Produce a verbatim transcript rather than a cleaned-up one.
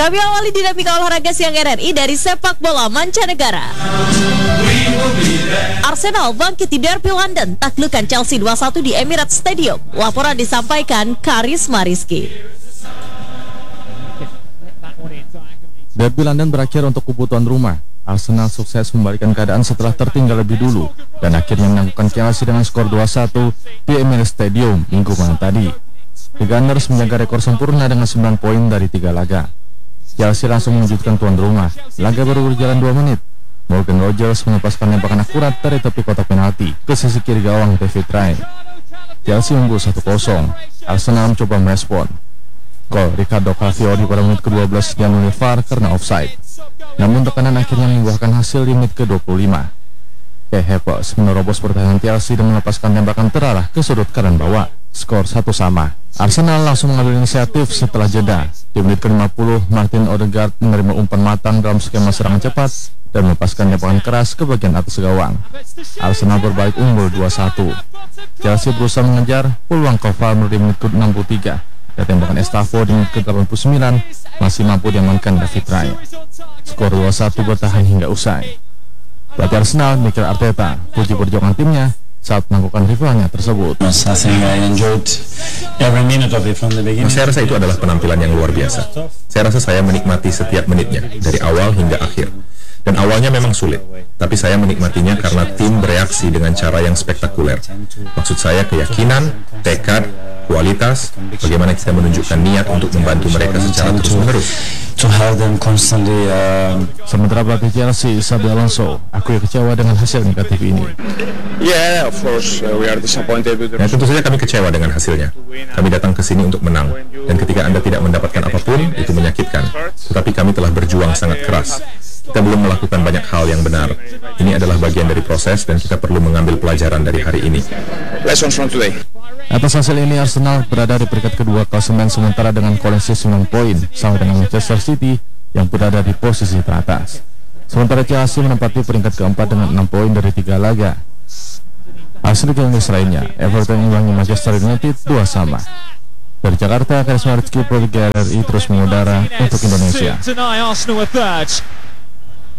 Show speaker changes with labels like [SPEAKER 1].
[SPEAKER 1] Kami awali dinamika olahraga siang R R I dari sepak bola mancanegara. Arsenal bangkit di Derby London, taklukkan Chelsea dua satu di Emirates Stadium. Laporan disampaikan Karisma Rizky.
[SPEAKER 2] Derby London berakhir untuk kubu tuan rumah. Arsenal sukses membalikkan keadaan setelah tertinggal lebih dulu dan akhirnya menangguhkan Chelsea dengan skor dua satu di Emirates Stadium minggu malam tadi. The Gunners menjaga rekor sempurna dengan sembilan poin dari tiga laga. Chelsea langsung mewujudkan tuan rumah. Laga baru berjalan dua menit. Morgan Rogers melepaskan tembakan akurat dari tepi kotak penalti ke sisi kiri gawang David Ryan. Chelsea unggul satu kosong. Arsenal mencoba merespon. Gol Ricardo Calafiori pada menit ke dua belas yang oleh V A R karena offside. Namun tekanan akhirnya membuahkan hasil di menit ke dua puluh lima. Kai Havertz menerobos pertahanan Chelsea dan melepaskan tembakan terarah ke sudut kanan bawah. Skor satu sama. Arsenal langsung mengambil inisiatif setelah jeda. Di menit ke lima puluh, Martin Odegaard menerima umpan matang dalam skema serangan cepat dan melepaskan tembakan keras ke bagian atas gawang. Arsenal berbalik unggul dua satu. Chelsea berusaha mengejar peluang Kovacic di menit ke enam puluh tiga. Dan tembakan Estavo di menit ke delapan puluh sembilan masih mampu diamankan David Raya. Skor dua satu bertahan hingga usai. Pelatih Arsenal, Mikel Arteta, puji perjuangan timnya saat melakukan rivalnya tersebut.
[SPEAKER 3] Saya rasa itu adalah penampilan yang luar biasa. Saya rasa saya menikmati setiap menitnya, dari awal hingga akhir. Dan awalnya memang sulit, tapi saya menikmatinya karena tim bereaksi dengan cara yang spektakuler. Maksud saya keyakinan, tekad, kualitas, bagaimana kita menunjukkan niat untuk membantu mereka secara terus-menerus.
[SPEAKER 2] Sementara pelatih Chelsea, Xabi Alonso, aku kecewa dengan hasil negatif ini.
[SPEAKER 3] Ya, tentu saja kami kecewa dengan hasilnya. Kami datang ke sini untuk menang, dan ketika Anda tidak mendapatkan apapun, itu menyakitkan. Tetapi kami telah berjuang sangat keras. Kita belum melakukan banyak hal yang benar. Ini adalah bagian dari proses dan kita perlu mengambil pelajaran dari hari ini.
[SPEAKER 2] Atas hasil ini, Arsenal berada di peringkat kedua klasemen sementara dengan koleksi sembilan poin, sama dengan Manchester City yang berada di posisi teratas. Sementara Chelsea menempati peringkat keempat dengan enam poin dari tiga laga. Hasil Inggris lainnya, Everton imbangi Manchester United dua sama. Dari Jakarta, Karisma Rizky, Pro Liga R R I terus mengudara untuk Indonesia.